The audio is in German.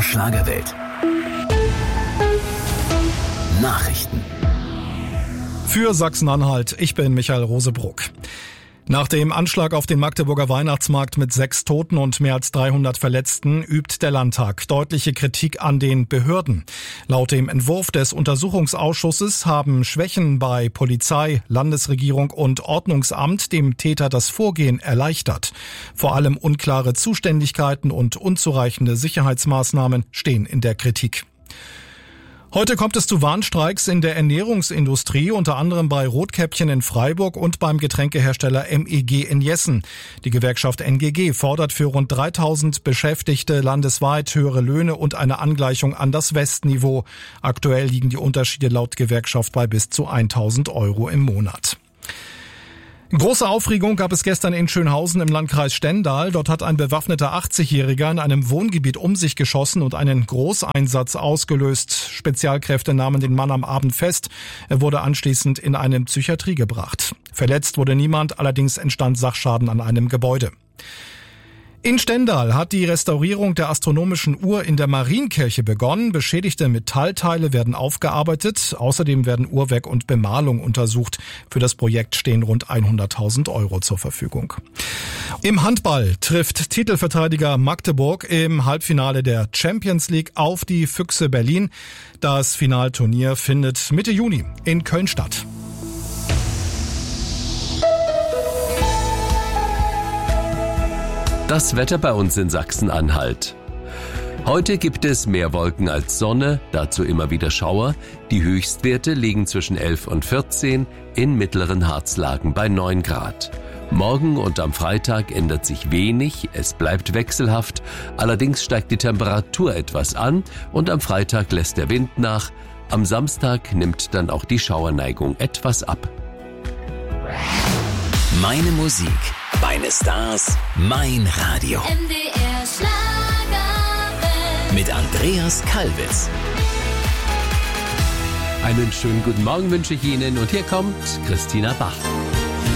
Schlagerwelt. Nachrichten. Für Sachsen-Anhalt, ich bin Michael Rosebruck. Nach dem Anschlag auf den Magdeburger Weihnachtsmarkt mit 6 Toten und mehr als 300 Verletzten übt der Landtag deutliche Kritik an den Behörden. Laut dem Entwurf des Untersuchungsausschusses haben Schwächen bei Polizei, Landesregierung und Ordnungsamt dem Täter das Vorgehen erleichtert. Vor allem unklare Zuständigkeiten und unzureichende Sicherheitsmaßnahmen stehen in der Kritik. Heute kommt es zu Warnstreiks in der Ernährungsindustrie, unter anderem bei Rotkäppchen in Freiburg und beim Getränkehersteller MEG in Jessen. Die Gewerkschaft NGG fordert für rund 3000 Beschäftigte landesweit höhere Löhne und eine Angleichung an das Westniveau. Aktuell liegen die Unterschiede laut Gewerkschaft bei bis zu 1000 Euro im Monat. Große Aufregung gab es gestern in Schönhausen im Landkreis Stendal. Dort hat ein bewaffneter 80-Jähriger in einem Wohngebiet um sich geschossen und einen Großeinsatz ausgelöst. Spezialkräfte nahmen den Mann am Abend fest. Er wurde anschließend in eine Psychiatrie gebracht. Verletzt wurde niemand, allerdings entstand Sachschaden an einem Gebäude. In Stendal hat die Restaurierung der astronomischen Uhr in der Marienkirche begonnen. Beschädigte Metallteile werden aufgearbeitet. Außerdem werden Uhrwerk und Bemalung untersucht. Für das Projekt stehen rund 100.000 Euro zur Verfügung. Im Handball trifft Titelverteidiger Magdeburg im Halbfinale der Champions League auf die Füchse Berlin. Das Finalturnier findet Mitte Juni in Köln statt. Das Wetter bei uns in Sachsen-Anhalt. Heute gibt es mehr Wolken als Sonne, dazu immer wieder Schauer. Die Höchstwerte liegen zwischen 11 und 14, in mittleren Harzlagen bei 9 Grad. Morgen und am Freitag ändert sich wenig, es bleibt wechselhaft, allerdings steigt die Temperatur etwas an und am Freitag lässt der Wind nach. Am Samstag nimmt dann auch die Schauerneigung etwas ab. Meine Musik, meine Stars, mein Radio. MDR Schlagerwelt. Mit Andreas Kalwitz. Einen schönen guten Morgen wünsche ich Ihnen und hier kommt Christina Bach.